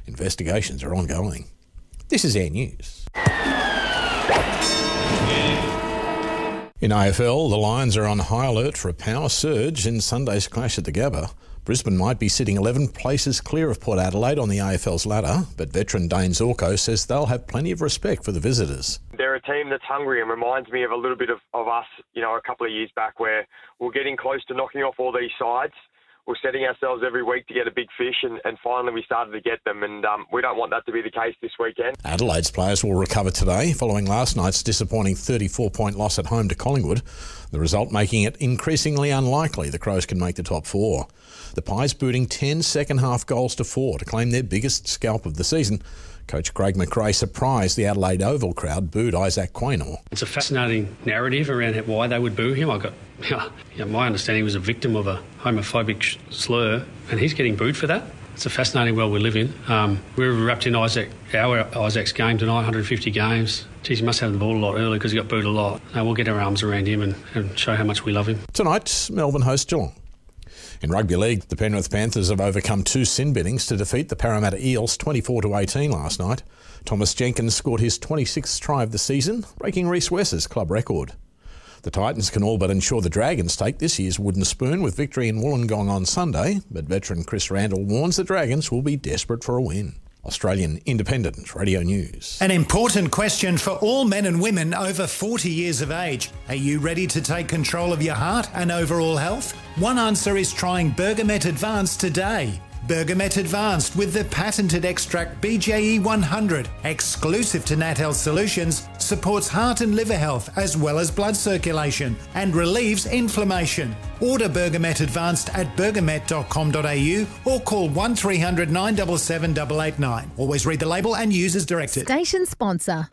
Investigations are ongoing. This is Air News. In AFL, the Lions are on high alert for a power surge in Sunday's clash at the Gabba. Brisbane might be sitting 11 places clear of Port Adelaide on the AFL's ladder, but veteran Dane Zorko says they'll have plenty of respect for the visitors. They're a team that's hungry and reminds me of a little bit of us, a couple of years back where we're getting close to knocking off all these sides. We're setting ourselves every week to get a big fish and finally we started to get them and we don't want that to be the case this weekend. Adelaide's players will recover today following last night's disappointing 34-point loss at home to Collingwood, the result making it increasingly unlikely the Crows can make the top four. The Pies booting 10 second-half goals to 4 to claim their biggest scalp of the season. Coach Craig McRae surprised the Adelaide Oval crowd booed Isaac Quaynor. It's a fascinating narrative around why they would boo him. My understanding he was a victim of a homophobic slur and he's getting booed for that. It's a fascinating world we live in. We're wrapped in Isaac's game tonight, 150 games. Geez, he must have the ball a lot early because he got booed a lot. We'll get our arms around him and show how much we love him. Tonight, Melbourne host Geelong. In rugby league, the Penrith Panthers have overcome 2 sin biddings to defeat the Parramatta Eels 24-18 last night. Thomas Jenkins scored his 26th try of the season, breaking Reece West's club record. The Titans can all but ensure the Dragons take this year's wooden spoon with victory in Wollongong on Sunday, but veteran Chris Randall warns the Dragons will be desperate for a win. Australian Independent Radio News. An important question for all men and women over 40 years of age. Are you ready to take control of your heart and overall health? One answer is trying Bergamet Advanced today. Bergamet Advanced with the patented extract BJE 100, exclusive to Nat Health Solutions, supports heart and liver health as well as blood circulation and relieves inflammation. Order Bergamet Advanced at bergamet.com.au or call 1300 977 889. Always read the label and use as directed. Station sponsor.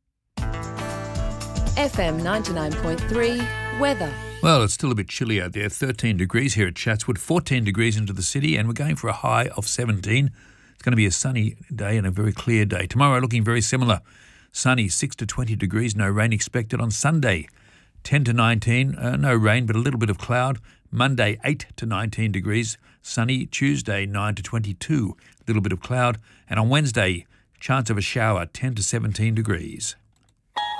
FM 99.3 weather. Well, it's still a bit chilly out there. 13 degrees here at Chatswood, 14 degrees into the city, and we're going for a high of 17. It's going to be a sunny day and a very clear day. Tomorrow looking very similar. Sunny, 6 to 20 degrees, no rain expected on Sunday. 10 to 19, no rain, but a little bit of cloud. Monday, 8 to 19 degrees, sunny. Tuesday, 9 to 22, a little bit of cloud. And on Wednesday, chance of a shower, 10 to 17 degrees.